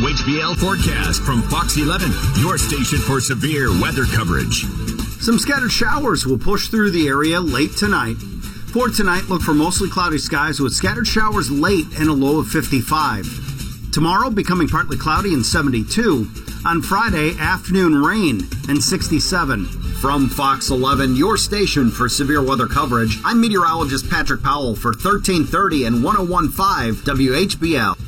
WHBL forecast from Fox 11, your station for severe weather coverage. Some scattered showers will push through the area late tonight. For tonight, look for mostly cloudy skies with scattered showers late and a low of 55. Tomorrow, becoming partly cloudy and 72. On Friday, afternoon rain and 67. From Fox 11, your station for severe weather coverage, I'm meteorologist Patrick Powell for 1330 and 101.5 WHBL.